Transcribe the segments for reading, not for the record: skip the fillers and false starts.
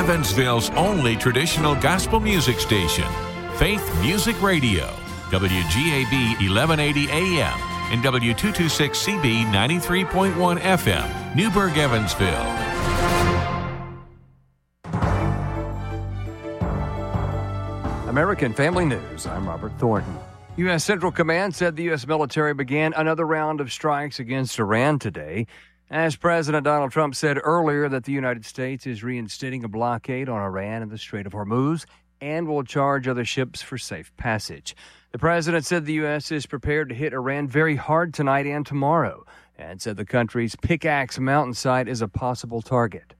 Evansville's only traditional gospel music station, Faith Music Radio, WGAB 1180 AM and W226CB 93.1 FM, Newburgh, Evansville. American Family News, I'm Robert Thornton. U.S. Central Command said the U.S. military began another round of strikes against Iran today, as President Donald Trump said earlier that the United States is reinstating a blockade on Iran in the Strait of Hormuz and will charge other ships for safe passage. The president said the U.S. is prepared to hit Iran very hard tonight and tomorrow, and said the country's Pickaxe Mountain site is a possible target.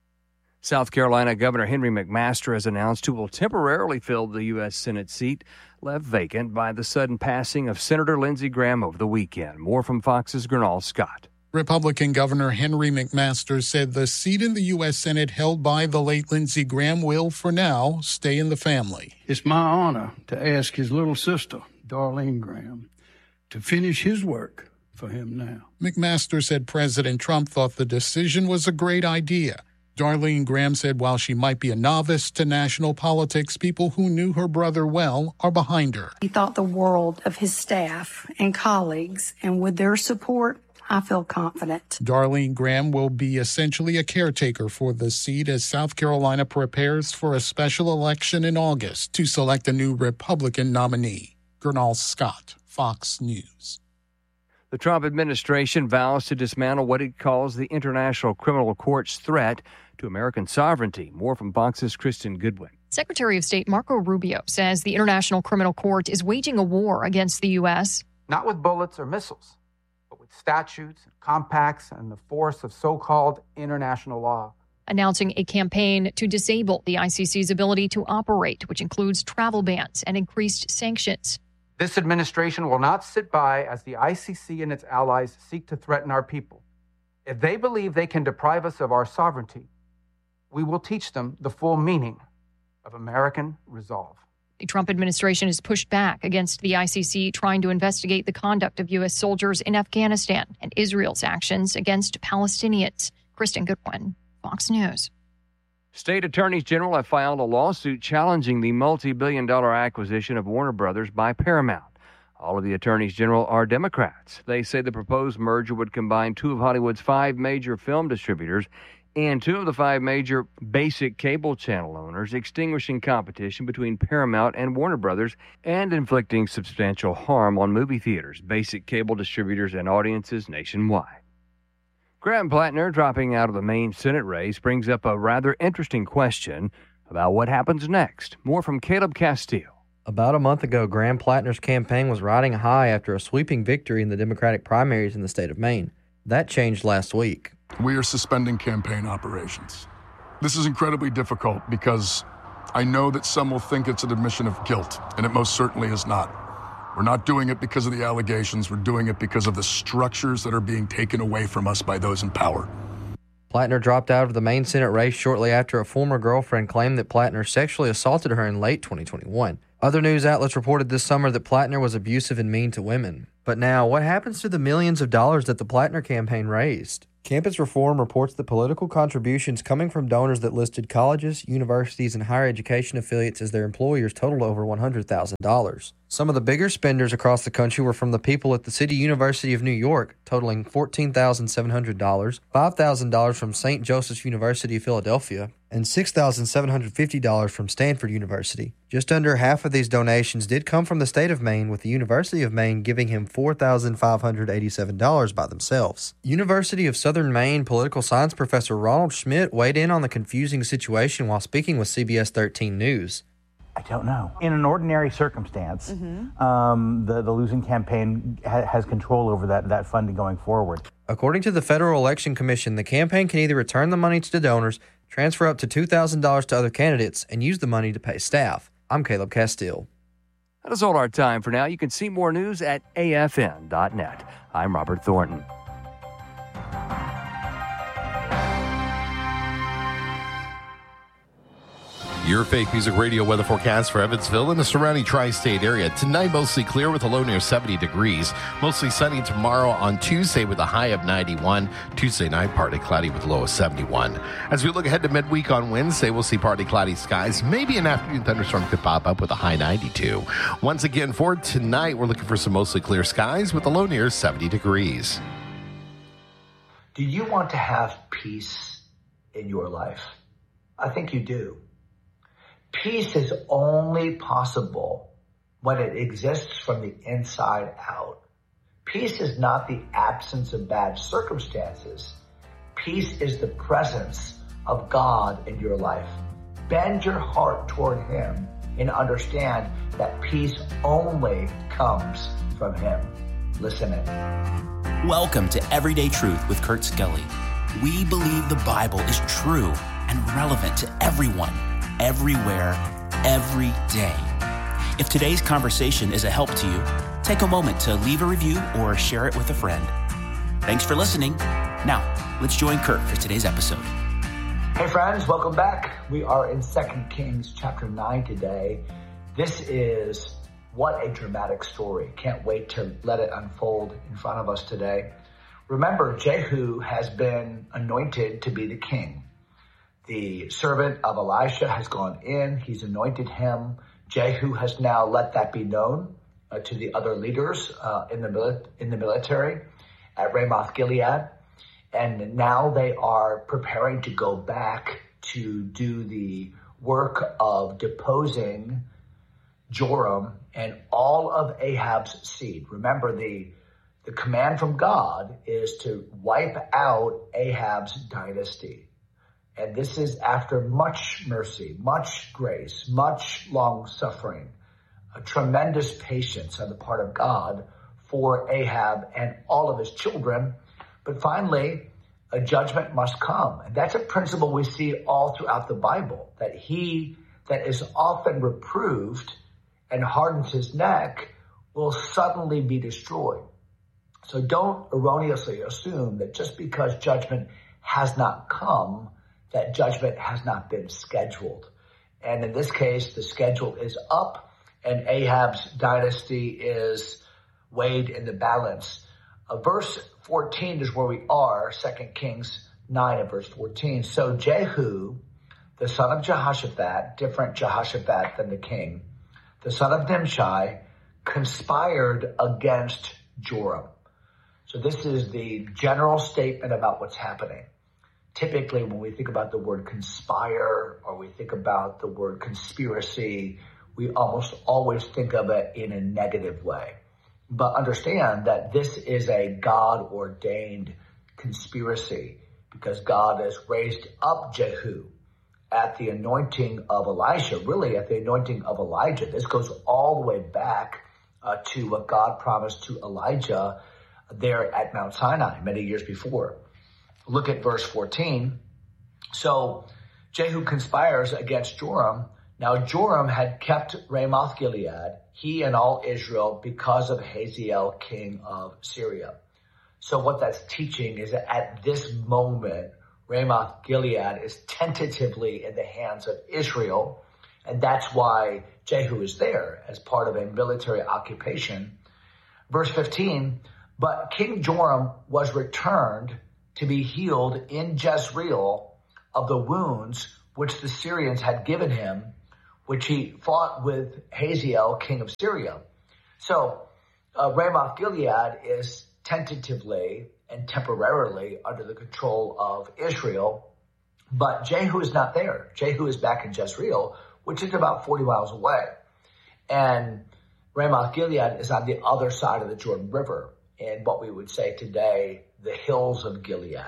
South Carolina Governor Henry McMaster has announced who will temporarily fill the U.S. Senate seat left vacant by the sudden passing of Senator Lindsey Graham over the weekend. More from Fox's Gernal Scott. Republican Governor Henry McMaster said the seat in the U.S. Senate held by the late Lindsey Graham will, for now, stay in the family. It's my honor to ask his little sister, Darlene Graham, to finish his work for him now. McMaster said President Trump thought the decision was a great idea. Darlene Graham said while she might be a novice to national politics, people who knew her brother well are behind her. He thought the world of his staff and colleagues, and with their support, I feel confident. Darlene Graham will be essentially a caretaker for the seat as South Carolina prepares for a special election in August to select a new Republican nominee. Gernal Scott, Fox News. The Trump administration vows to dismantle what it calls the International Criminal Court's threat to American sovereignty. More from Fox's Kristen Goodwin. Secretary of State Marco Rubio says the International Criminal Court is waging a war against the U.S. Not with bullets or missiles, but with statutes, compacts, and the force of so-called international law. Announcing a campaign to disable the ICC's ability to operate, which includes travel bans and increased sanctions. This administration will not sit by as the ICC and its allies seek to threaten our people. If they believe they can deprive us of our sovereignty, we will teach them the full meaning of American resolve. The Trump administration has pushed back against the ICC trying to investigate the conduct of U.S. soldiers in Afghanistan and Israel's actions against Palestinians. Kristen Goodwin, Fox News. State attorneys general have filed a lawsuit challenging the multi-billion-dollar acquisition of Warner Brothers by Paramount. All of the attorneys general are Democrats. They say the proposed merger would combine two of Hollywood's 5 major film distributors and 2 of the 5 major basic cable channel owners, extinguishing competition between Paramount and Warner Brothers and inflicting substantial harm on movie theaters, basic cable distributors, and audiences nationwide. Graham Plattner dropping out of the Maine Senate race brings up a rather interesting question about what happens next. More from Caleb Castile. About a month ago, Graham Plattner's campaign was riding high after a sweeping victory in the Democratic primaries in the state of Maine. That changed last week. We are suspending campaign operations. This is incredibly difficult because I know that some will think it's an admission of guilt, and it most certainly is not. We're not doing it because of the allegations. We're doing it because of the structures that are being taken away from us by those in power. Plattner dropped out of the Maine Senate race shortly after a former girlfriend claimed that Plattner sexually assaulted her in late 2021. Other news outlets reported this summer that Plattner was abusive and mean to women. But now, what happens to the millions of dollars that the Plattner campaign raised? Campus Reform reports that political contributions coming from donors that listed colleges, universities, and higher education affiliates as their employers totaled over $100,000. Some of the bigger spenders across the country were from the people at the City University of New York, totaling $14,700, $5,000 from St. Joseph's University of Philadelphia, and $6,750 from Stanford University. Just under half of these donations did come from the state of Maine, with the University of Maine giving him $4,587 by themselves. University of Southern Maine political science professor Ronald Schmidt weighed in on the confusing situation while speaking with CBS 13 News. I don't know. In an ordinary circumstance, the losing campaign has control over that funding going forward. According to the Federal Election Commission, the campaign can either return the money to the donors, transfer up to $2,000 to other candidates, and use the money to pay staff. I'm Caleb Castile. That is all our time for now. You can see more news at afn.net. I'm Robert Thornton. Your Faith Music Radio weather forecast for Evansville and the surrounding tri-state area. Tonight, mostly clear with a low near 70 degrees. Mostly sunny tomorrow on Tuesday with a high of 91. Tuesday night, partly cloudy with a low of 71. As we look ahead to midweek on Wednesday, we'll see partly cloudy skies. Maybe an afternoon thunderstorm could pop up with a high 92. Once again, for tonight, we're looking for some mostly clear skies with a low near 70 degrees. Do you want to have peace in your life? I think you do. Peace is only possible when it exists from the inside out. Peace is not the absence of bad circumstances. Peace is the presence of God in your life. Bend your heart toward Him and understand that peace only comes from Him. Listen in. Welcome to Everyday Truth with Kurt Skelly. We believe the Bible is true and relevant to everyone, everywhere, every day. If today's conversation is a help to you, take a moment to leave a review or share it with a friend. Thanks for listening. Now, let's join Kurt for today's episode. Hey friends, welcome back. We are in 2 Kings chapter 9 today. This is what a dramatic story. Can't wait to let it unfold in front of us today. Remember, Jehu has been anointed to be the king. The servant of Elisha has gone in. He's anointed him. Jehu has now let that be known to the other leaders in the military at Ramoth Gilead. And now they are preparing to go back to do the work of deposing Joram and all of Ahab's seed. Remember, the command from God is to wipe out Ahab's dynasty. And this is after much mercy, much grace, much long suffering, a tremendous patience on the part of God for Ahab and all of his children. But finally, a judgment must come. And that's a principle we see all throughout the Bible, that he that is often reproved and hardens his neck will suddenly be destroyed. So don't erroneously assume that just because judgment has not come, that judgment has not been scheduled. And in this case, the schedule is up and Ahab's dynasty is weighed in the balance. Verse 14 is where we are, 2 Kings 9 and verse 14. So Jehu, the son of Jehoshaphat, different Jehoshaphat than the king, the son of Nimshi, conspired against Joram. So this is the general statement about what's happening. Typically, when we think about the word conspire or we think about the word conspiracy, we almost always think of it in a negative way. But understand that this is a God-ordained conspiracy because God has raised up Jehu at the anointing of Elisha, really at the anointing of Elijah. This goes all the way back to what God promised to Elijah there at Mount Sinai many years before. Look at verse 14. So Jehu conspires against Joram. Now Joram had kept Ramoth Gilead, he and all Israel, because of Hazael, king of Syria. So what that's teaching is that at this moment, Ramoth Gilead is tentatively in the hands of Israel. And that's why Jehu is there as part of a military occupation. Verse 15, but King Joram was returned to be healed in Jezreel of the wounds which the Syrians had given him, which he fought with Hazael, king of Syria. So Ramoth Gilead is tentatively and temporarily under the control of Israel, but Jehu is not there. Jehu is back in Jezreel, which is about 40 miles away. And Ramoth Gilead is on the other side of the Jordan River, in what we would say today, the hills of Gilead.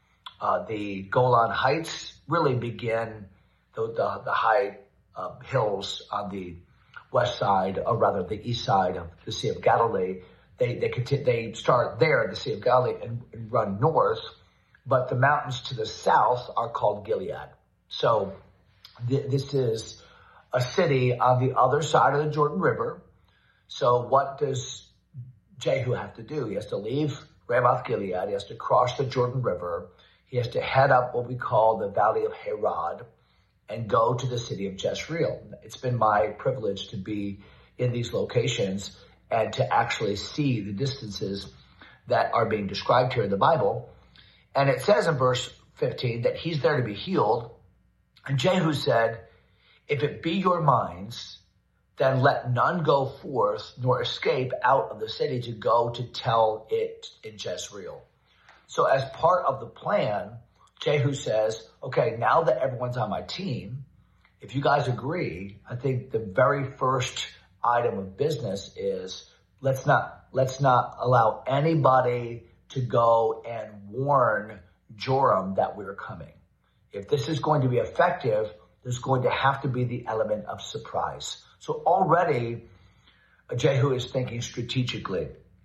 The Golan Heights really begin the high hills on the west side, or rather the east side of the Sea of Galilee. They start there in the Sea of Galilee and run north, but the mountains to the south are called Gilead. So this is a city on the other side of the Jordan River. So what does Jehu have to do? He has to leave Ramoth Gilead. He has to cross the Jordan River. He has to head up what we call the Valley of Herod. and go to the city of Jezreel. It's been my privilege to be in these locations and to actually see the distances that are being described here in the Bible. And it says in verse 15 that he's there to be healed. And Jehu said, if it be your minds, then let none go forth nor escape out of the city to go to tell it in Jezreel. So as part of the plan, Jehu says, okay, now that everyone's on my team, if you guys agree, I think the very first item of business is let's not allow anybody to go and warn Joram that we're coming. If this is going to be effective, there's going to have to be the element of surprise. So already Jehu is thinking strategically.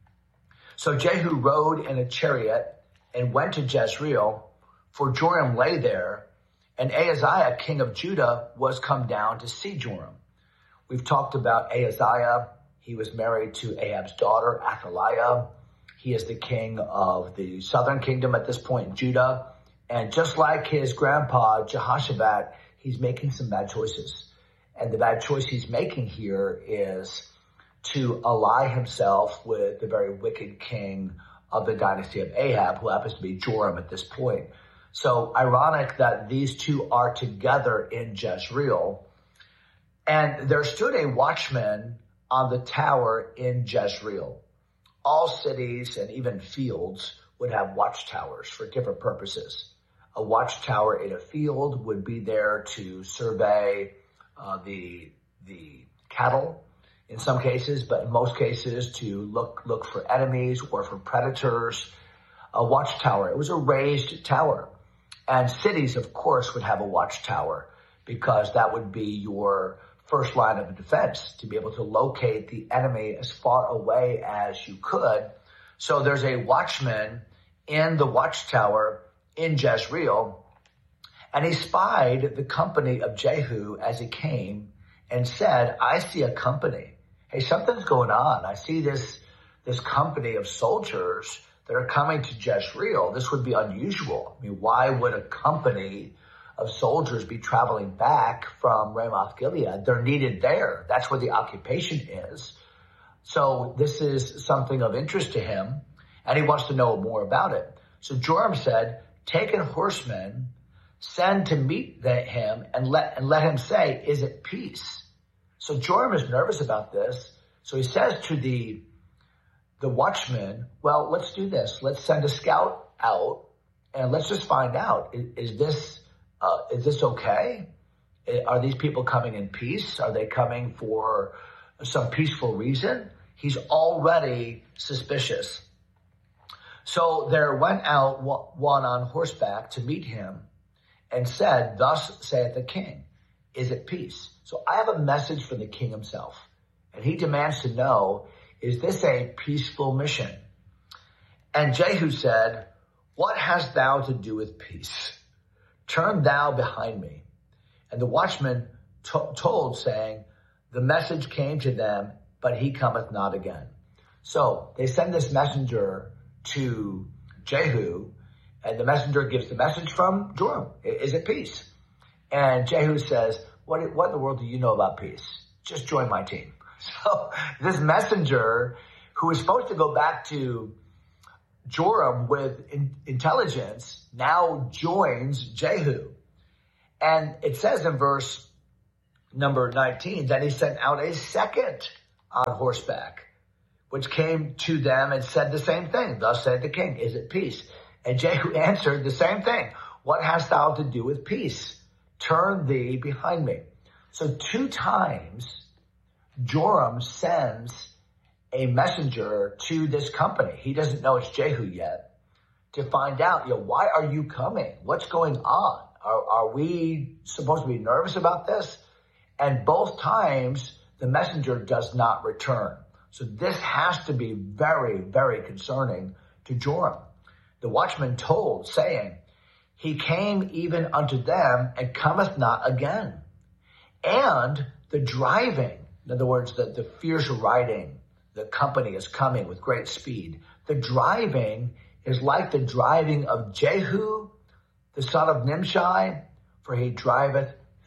So Jehu rode in a chariot and went to Jezreel, for Joram lay there, and Ahaziah, king of Judah, was come down to see Joram. We've talked about Ahaziah. He was married to Ahab's daughter, Athaliah. He is the king of the southern kingdom at this point in Judah. And just like his grandpa, Jehoshaphat, he's making some bad choices. And the bad choice he's making here is to ally himself with the very wicked king of the dynasty of Ahab, who happens to be Joram at this point. So ironic that these two are together in Jezreel. And there stood a watchman on the tower in Jezreel. All cities and even fields would have watchtowers for different purposes. A watchtower in a field would be there to survey the cattle in some cases, but in most cases to look for enemies or for predators. A watchtower, it was a raised tower. And cities, of course, would have a watchtower because that would be your first line of defense, to be able to locate the enemy as far away as you could. So there's a watchman in the watchtower in Jezreel, and he spied the company of Jehu as he came and said, I see a company. Hey, something's going on. I see this company of soldiers that are coming to Jezreel. This would be unusual. I mean, why would a company of soldiers be traveling back from Ramoth Gilead? They're needed there. That's where the occupation is. So this is something of interest to him, and he wants to know more about it. So Joram said, take an horseman, send to meet him, and let him say, is it peace? So Joram is nervous about this. So he says to the watchman, well, let's do this. Let's send a scout out and let's just find out. Is this okay? Are these people coming in peace? Are they coming for some peaceful reason? He's already suspicious. So there went out one on horseback to meet him and said, thus saith the king, is it peace? So I have a message for the king himself, and he demands to know, is this a peaceful mission? And Jehu said, what hast thou to do with peace? Turn thou behind me. And the watchman told, saying, the message came to them, but he cometh not again. So they send this messenger to Jehu, and the messenger gives the message from Joram. Is it peace? And Jehu says, what in the world do you know about peace? Just join my team. So this messenger, who is supposed to go back to Joram with intelligence, now joins Jehu. And it says in verse number 19 that he sent out a second on horseback, which came to them and said the same thing. Thus said the king, is it peace? And Jehu answered the same thing. What hast thou to do with peace? Turn thee behind me. So 2 times Joram sends a messenger to this company. He doesn't know it's Jehu yet, to find out, why are you coming? What's going on? Are we supposed to be nervous about this? And both times the messenger does not return. So this has to be very, very concerning to Joram. The watchman told, saying, he came even unto them and cometh not again. And the driving, in other words, the fierce riding, the company is coming with great speed. The driving is like the driving of Jehu, the son of Nimshi, for he driveth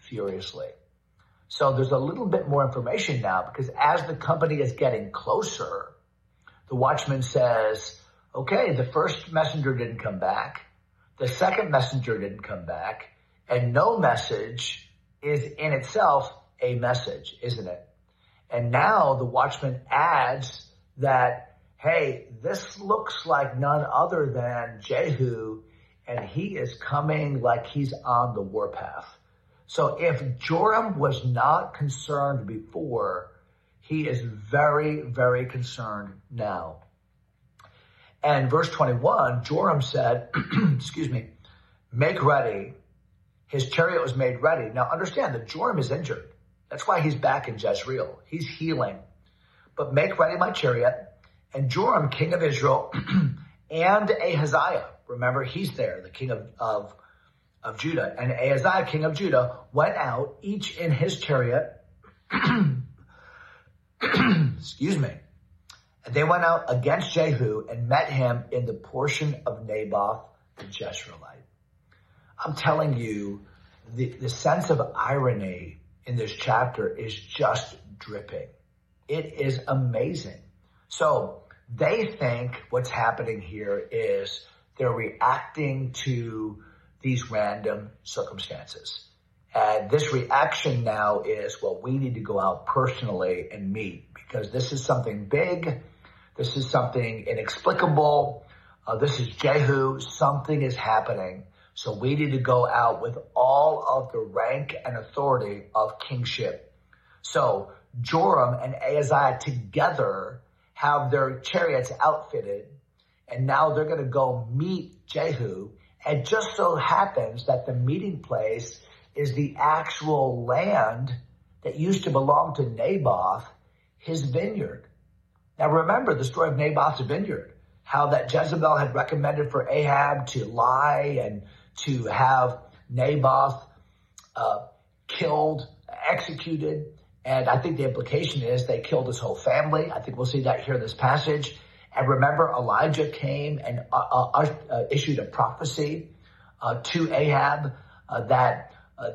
furiously. So there's a little bit more information now, because as the company is getting closer, the watchman says, okay, the first messenger didn't come back. The second messenger didn't come back. And no message is in itself a message, isn't it? And now the watchman adds that, hey, this looks like none other than Jehu, and he is coming like he's on the warpath. So if Joram was not concerned before, he is very, very concerned now. And verse 21, Joram said, make ready. His chariot was made ready. Now understand that Joram is injured. That's why he's back in Jezreel. He's healing. But make ready my chariot. And Joram, king of Israel, and Ahaziah, remember he's there, the king of Judah, and Ahaziah, king of Judah, went out, each in his chariot. Excuse me. And they went out against Jehu and met him in the portion of Naboth the Jezreelite. I'm telling you, the sense of irony in this chapter is just dripping. It is amazing. So they think what's happening here is they're reacting to these random circumstances. And this reaction now is, well, we need to go out personally and meet, because this is something big. This is something inexplicable. This is Jehu. Something is happening. So we need to go out with all of the rank and authority of kingship. So Joram and Ahaziah together have their chariots outfitted, and now they're going to go meet Jehu. And just so happens that the meeting place is the actual land that used to belong to Naboth, his vineyard. Now remember the story of Naboth's vineyard, how that Jezebel had recommended for Ahab to lie and to have Naboth killed, executed. And I think the implication is they killed his whole family. I think we'll see that here in this passage. And remember, Elijah came and issued a prophecy to Ahab that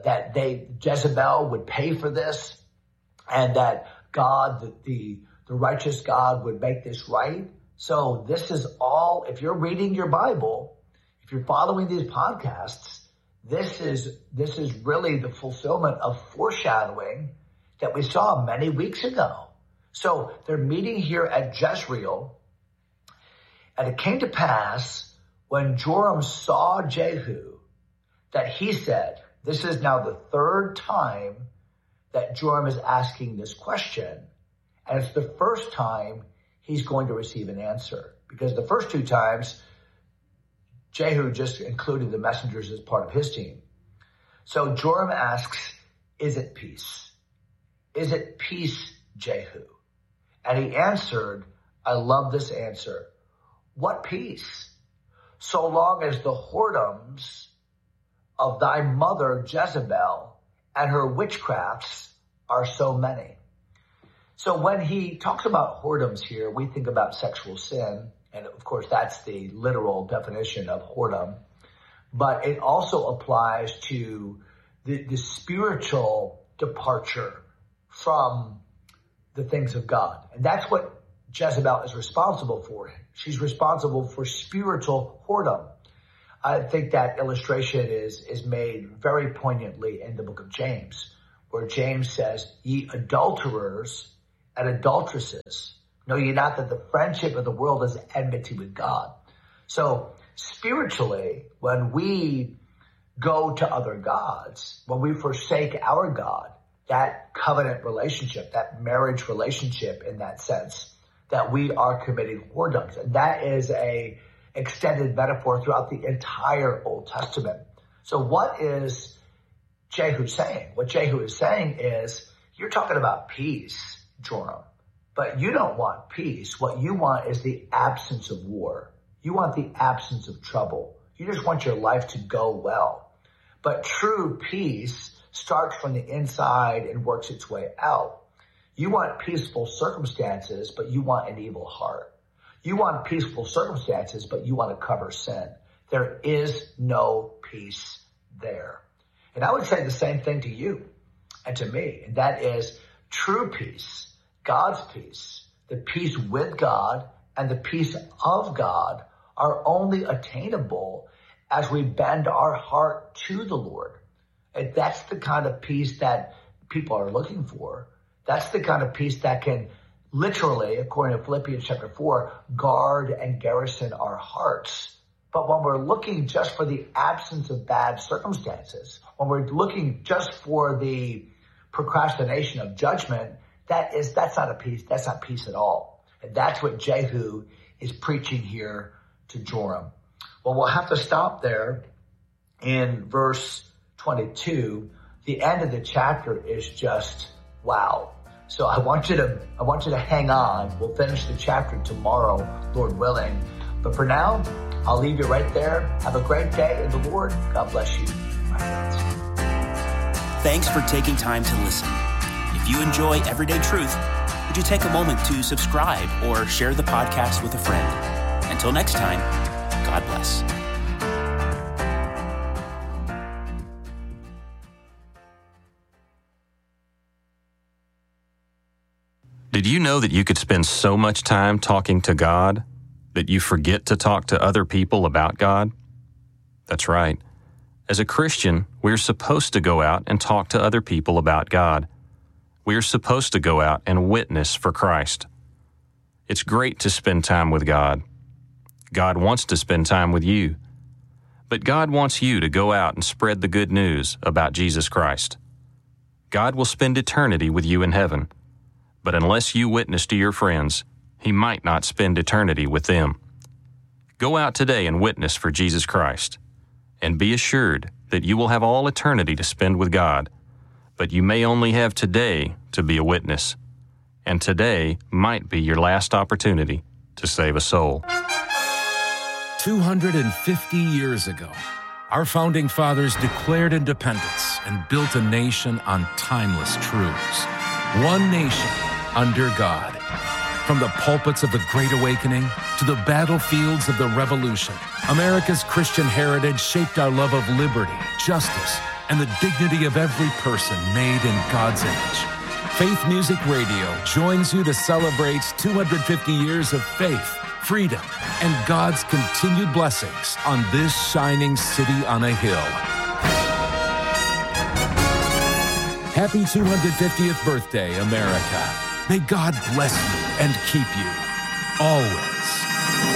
Jezebel would pay for this, and that God, the righteous God, would make this right. So this is all, if you're reading your Bible, if you're following these podcasts, this is really the fulfillment of foreshadowing that we saw many weeks ago. So they're meeting here at Jezreel. And it came to pass when Joram saw Jehu that he said, this is now the third time that Joram is asking this question. And it's the first time he's going to receive an answer, because the first two times Jehu just included the messengers as part of his team. So Joram asks, is it peace? Is it peace, Jehu? And he answered, I love this answer. What peace? So long as the whoredoms of thy mother Jezebel and her witchcrafts are so many. So when he talks about whoredoms here, we think about sexual sin. And of course, that's the literal definition of whoredom. But it also applies to the spiritual departure from the things of God. And that's what Jezebel is responsible for. She's responsible for spiritual whoredom. I think that illustration is made very poignantly in the book of James, where James says, ye adulterers and adulteresses, know ye not that the friendship of the world is enmity with God? So spiritually, when we go to other gods, when we forsake our God, that covenant relationship, that marriage relationship in that sense, that we are committing whoredoms. And that is a extended metaphor throughout the entire Old Testament. So what is Jehu saying? What Jehu is saying is, you're talking about peace, Joram, but you don't want peace. What you want is the absence of war. You want the absence of trouble. You just want your life to go well. But true peace starts from the inside and works its way out. You want peaceful circumstances, but you want an evil heart. You want peaceful circumstances, but you want to cover sin. There is no peace there. And I would say the same thing to you and to me, and that is true peace, God's peace, the peace with God and the peace of God are only attainable as we bend our heart to the Lord. And that's the kind of peace that people are looking for. That's the kind of peace that can literally, according to Philippians chapter 4, guard and garrison our hearts. But when we're looking just for the absence of bad circumstances, when we're looking just for the procrastination of judgment, that's not a peace. That's not peace at all. And that's what Jehu is preaching here to Joram. Well, we'll have to stop there in verse 22. The end of the chapter is just wow. So I want you to hang on. We'll finish the chapter tomorrow, Lord willing. But for now, I'll leave you right there. Have a great day in the Lord. God bless you, my friends. Thanks for taking time to listen. If you enjoy Everyday Truth, would you take a moment to subscribe or share the podcast with a friend? Until next time, God bless. Did you know that you could spend so much time talking to God that you forget to talk to other people about God? That's right. As a Christian, we're supposed to go out and talk to other people about God. We're supposed to go out and witness for Christ. It's great to spend time with God. God wants to spend time with you. But God wants you to go out and spread the good news about Jesus Christ. God will spend eternity with you in heaven. But unless you witness to your friends, He might not spend eternity with them. Go out today and witness for Jesus Christ, and be assured that you will have all eternity to spend with God, but you may only have today to be a witness, and today might be your last opportunity to save a soul. 250 years ago, our founding fathers declared independence and built a nation on timeless truths. One nation under God. From the pulpits of the Great Awakening to the battlefields of the Revolution, America's Christian heritage shaped our love of liberty, justice, and the dignity of every person made in God's image. Faith Music Radio joins you to celebrate 250 years of faith, freedom, and God's continued blessings on this shining city on a hill. Happy 250th birthday, America. May God bless you and keep you always.